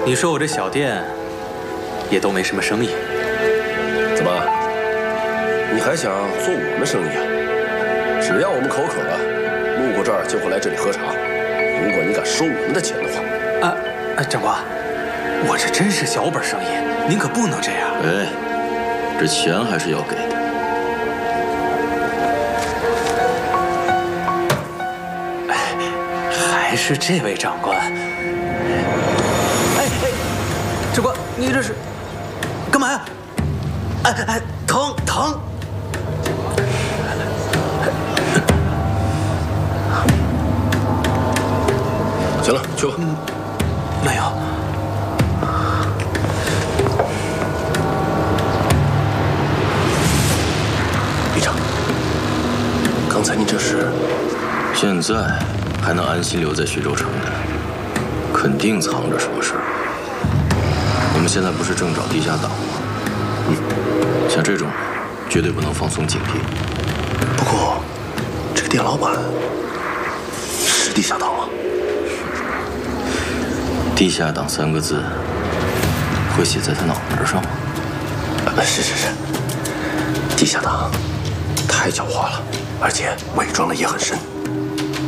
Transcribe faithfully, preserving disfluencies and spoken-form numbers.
你说我这小店也都没什么生意， 怎么？你还想做我们生意啊？只要我们口渴了，路过这儿就会来这里喝茶。如果你敢收我们的钱的话， 啊啊，长官，我这真是小本生意，您可不能这样。 哎，这钱还是要给的。 哎，还是这位长官。哎哎，长官，你这是干嘛呀？哎哎，疼疼！ 行了，去吧。 嗯，没有。 李长，刚才你这是？ 现在还能安心留在徐州城的，肯定藏着什么事儿。我们现在不是正找地下党吗？嗯，像这种绝对不能放松警惕。 不过，这个店老板是地下党吗？ 地下党三个字会写在他脑门上吗？ 呃，是是是，地下党太狡猾了，而且伪装的也很深。